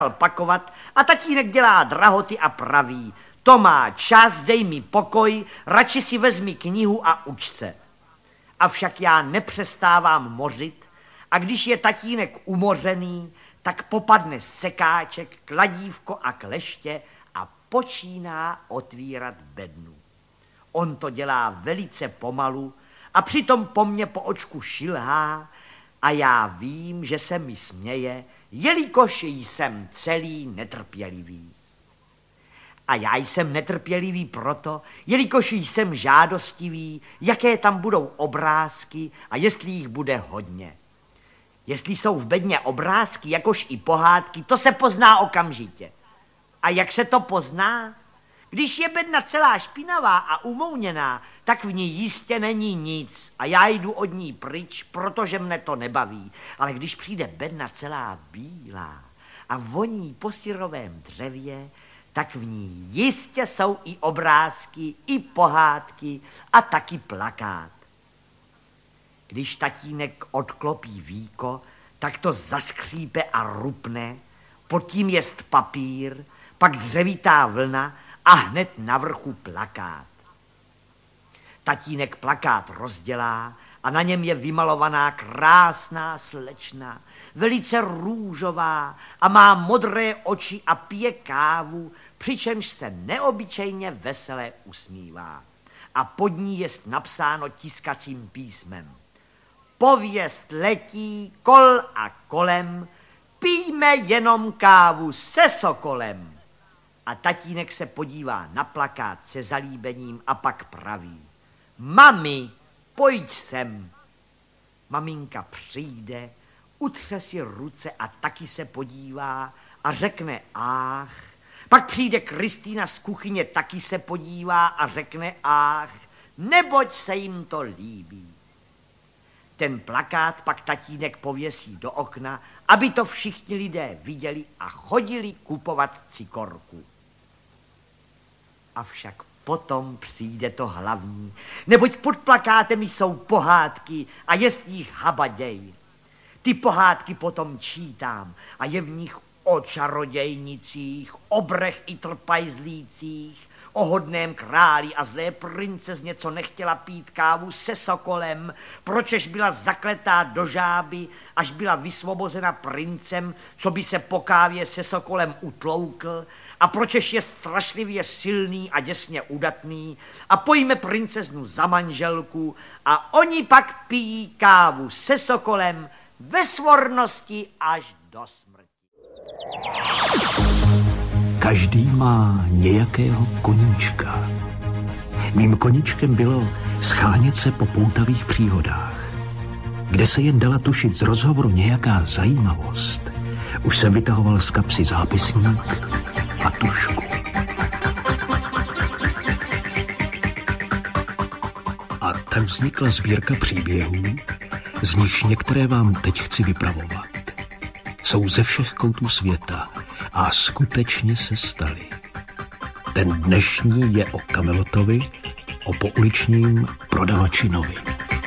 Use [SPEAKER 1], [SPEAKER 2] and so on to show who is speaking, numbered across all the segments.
[SPEAKER 1] pakovat a tatínek dělá drahoty a praví: to má čas, dej mi pokoj, radši si vezmi knihu a uč se. Avšak já nepřestávám mořit a když je tatínek umořený, tak popadne sekáček, kladívko a kleště a počíná otvírat bednu. On to dělá velice pomalu a přitom po mně po očku šilhá a já vím, že se mi směje, jelikož jsem celý netrpělivý. A já jsem netrpělivý proto, jelikož jsem žádostivý, jaké tam budou obrázky a jestli jich bude hodně. Jestli jsou v bedně obrázky, jakož i pohádky, to se pozná okamžitě. A jak se to pozná? Když je bedna celá špinavá a umouněná, tak v ní jistě není nic a já jdu od ní pryč, protože mne to nebaví. Ale když přijde bedna celá bílá a voní po syrovém dřevě, tak v ní jistě jsou i obrázky, i pohádky a taky plakát. Když tatínek odklopí víko, tak to zaskřípe a rupne, pod tím jest papír, pak dřevitá vlna a hned na vrchu plakát. Tatínek plakát rozdělá a na něm je vymalovaná krásná slečna, velice růžová a má modré oči a pije kávu, přičemž se neobyčejně veselé usmívá. A pod ní jest napsáno tiskacím písmem: pověst letí kol a kolem, pijme jenom kávu se sokolem. A tatínek se podívá na plakát se zalíbením a pak praví: mami, pojď sem. Maminka přijde, utře si ruce a taky se podívá a řekne ách. Pak přijde Kristýna z kuchyně, taky se podívá a řekne ách, neboť se jim to líbí. Ten plakát pak tatínek pověsí do okna, aby to všichni lidé viděli a chodili kupovat cikorku. Avšak potom přijde to hlavní, neboť pod plakátem jsou pohádky a jest jich habaděj. Ty pohádky potom čítám a je v nich o čarodějnicích, o brech i trpajzlících, o hodném králi a zlé princezně, co nechtěla pít kávu se sokolem, pročež byla zakletá do žáby, až byla vysvobozena princem, co by se po kávě se sokolem utloukl, a pročež je strašlivě silný a děsně udatný a pojme princeznu za manželku a oni pak pijí kávu se sokolem ve svornosti až do smrti.
[SPEAKER 2] Každý má nějakého koníčka. Mým koníčkem bylo schánět se po poutavých příhodách. Kde se jen dala tušit z rozhovoru nějaká zajímavost, už jsem vytahoval z kapsy zápisník a tužku. A tak vznikla sbírka příběhů, z nichž některé vám teď chci vypravovat. Jsou ze všech koutů světa a skutečně se staly. Ten dnešní je o Kamelotovi, o pouličním prodavači novin.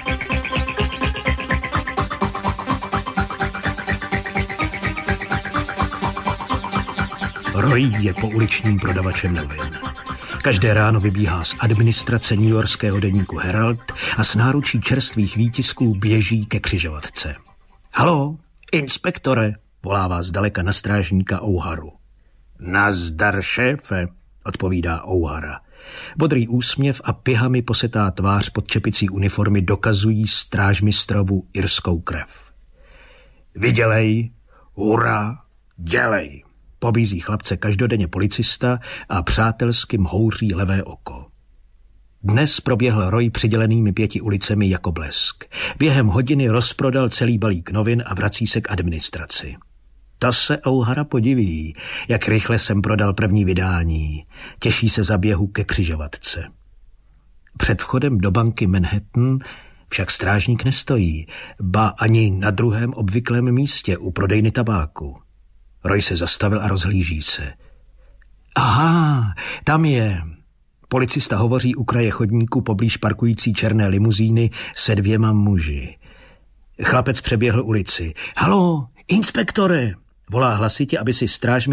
[SPEAKER 2] Roy je pouličním prodavačem novin. Každé ráno vybíhá z administrace newyorského deníku Herald a s náručí čerstvých výtisků běží ke křižovatce. Haló, inspektore, volává zdaleka na strážníka O'Haru. Nazdar, šéfe, odpovídá O'Hara. Bodrý úsměv a pihami posetá tvář pod čepicí uniformy dokazují strážmistrovu irskou krev. Vydělej, hurá, dělej, pobízí chlapce každodenně policista a přátelsky mhouří levé oko. Dnes proběhl Roy přidělenými 5 ulicemi jako blesk. Během hodiny rozprodal celý balík novin a vrací se k administraci. To se O'Hara podiví, jak rychle jsem prodal první vydání. Těší se za běhu ke křižovatce. Před vchodem do banky Manhattan však strážník nestojí, ba ani na druhém obvyklém místě u prodejny tabáku. Roy se zastavil a rozhlíží se. Aha, tam je. Policista hovoří u kraje chodníku poblíž parkující černé limuzíny se 2 muži. Chlapec přeběhl ulici. Haló, inspektore, Volá hlasitě, aby si strážmi